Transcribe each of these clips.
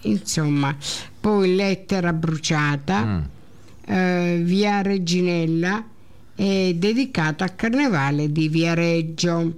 insomma. Poi Lettera bruciata, Via Reginella, è dedicata al carnevale di Viareggio.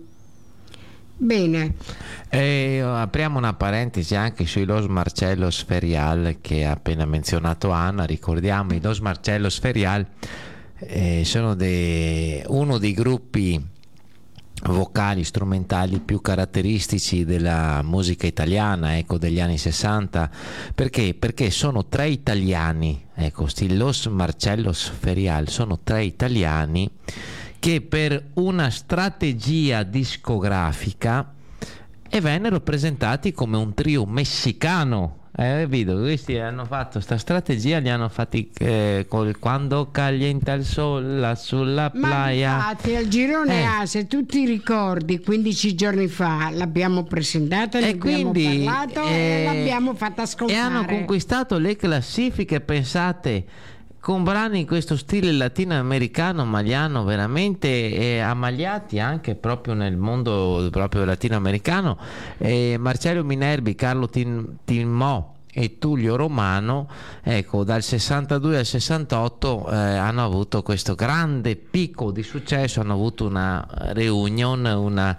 Bene. Apriamo una parentesi anche sui Los Marcellos Ferial che ha appena menzionato Anna. Ricordiamo, i Los Marcellos Ferial sono uno dei gruppi vocali strumentali più caratteristici della musica italiana, ecco, degli anni 60. Perché sono tre italiani, ecco, sti Los Marcellos Ferial sono tre italiani che per una strategia discografica vennero presentati come un trio messicano. Vedo, questi hanno fatto sta strategia, li hanno fatti quando calienta il sole sulla playa. Ma infatti al girone A, se tu ti ricordi, 15 giorni fa l'abbiamo presentata, ne abbiamo parlato e l'abbiamo fatta ascoltare. E hanno conquistato le classifiche, pensate, con brani in questo stile latinoamericano, ma li hanno veramente ammagliati anche proprio nel mondo proprio latinoamericano. Marcello Minervi, Carlo Timò e Tullio Romano, ecco, dal 62 al 68 hanno avuto questo grande picco di successo, hanno avuto una reunion,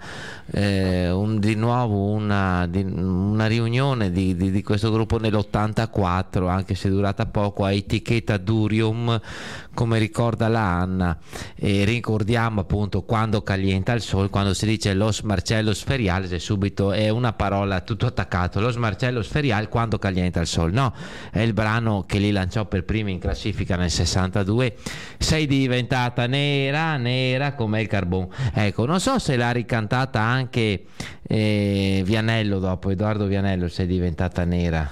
di nuovo una riunione di questo gruppo nell'84, anche se durata poco, a etichetta Durium, come ricorda la Anna. E ricordiamo appunto quando calienta il sol, quando si dice Los Marcellos Ferial, subito è una parola tutto attaccato, Los Marcellos Ferial quando calienta il sol, no, è il brano che li lanciò per primi in classifica nel 62. Sei diventata nera come il carbone, ecco, non so se l'ha ricantata anche Vianello dopo, Edoardo Vianello, sei diventata nera,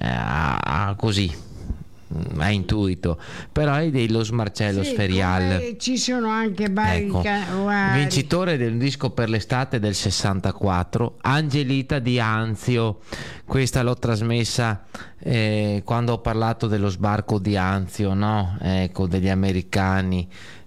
così a intuito, però è dei Los Marcellos Ferial. Ci sono anche vari, ecco, vincitore del disco per l'estate del 64, Angelita di Anzio. Questa l'ho trasmessa quando ho parlato dello sbarco di Anzio, no? Ecco, degli americani.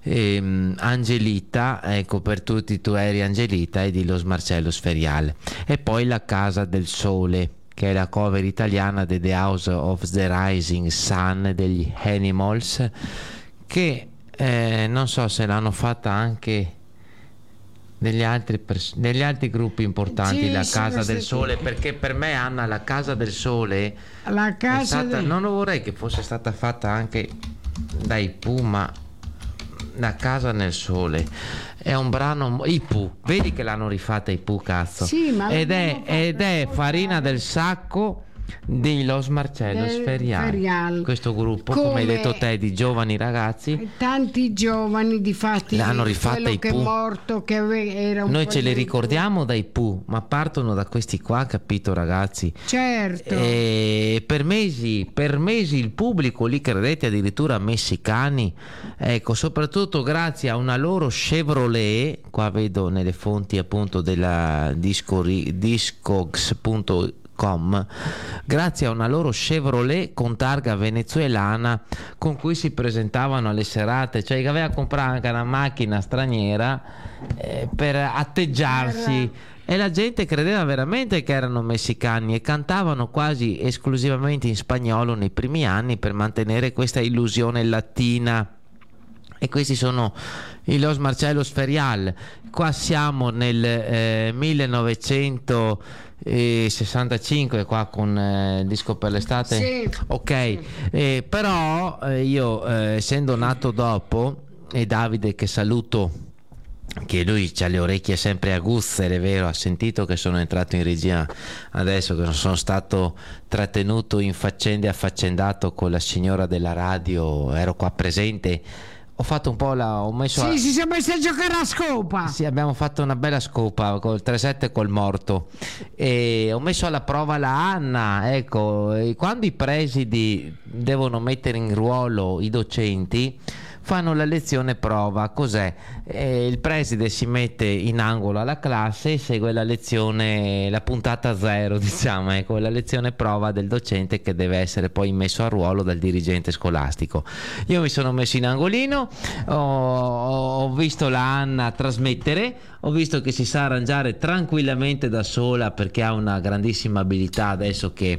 Angelita, ecco, per tutti tu eri Angelita, è di Los Marcellos Ferial. E poi La Casa del Sole, che è la cover italiana di The House of the Rising Sun degli Animals, che non so se l'hanno fatta anche degli altri gruppi importanti. La Casa del Sole, perché per me, Anna, La Casa del Sole non vorrei che fosse stata fatta anche dai Puma. La Casa nel Sole è un brano, i Pooh, vedi che l'hanno rifatta i Pooh, cazzo, ed è farina del sacco di Los Marcellos Ferial, questo gruppo, come hai detto te, di giovani ragazzi, tanti giovani, difatti l'hanno rifatta quello i che Pooh. È morto, che era un noi po' ce le ricordiamo dai Pooh, ma partono da questi qua, capito ragazzi? Certo. E per mesi il pubblico lì, credete, addirittura messicani, ecco, soprattutto grazie a una loro Chevrolet, qua vedo nelle fonti appunto della discogs.com, grazie a una loro Chevrolet con targa venezuelana con cui si presentavano alle serate, cioè che aveva comprato anche una macchina straniera per atteggiarsi, e la gente credeva veramente che erano messicani e cantavano quasi esclusivamente in spagnolo nei primi anni per mantenere questa illusione latina. E questi sono i Los Marcellos Ferial. Qua siamo nel 1965, qua con il disco per l'estate. Sì. Ok, però io essendo nato dopo, e Davide, che saluto, che lui ha le orecchie sempre aguzze, è vero, ha sentito che sono entrato in regia adesso, che non sono stato trattenuto in faccende affaccendato con la signora della radio, ero qua presente. Ho fatto un po' ho messo si è messo a giocare a scopa. Sì, abbiamo fatto una bella scopa col 3-7 e col morto, e ho messo alla prova la Anna, ecco, e quando i presidi devono mettere in ruolo i docenti, fanno la lezione prova. Cos'è? Il preside si mette in angolo alla classe e segue la lezione, la puntata zero, diciamo, ecco, la lezione prova del docente, che deve essere poi messo a ruolo dal dirigente scolastico. Io mi sono messo in angolino, ho visto la Anna trasmettere, ho visto che si sa arrangiare tranquillamente da sola, perché ha una grandissima abilità adesso che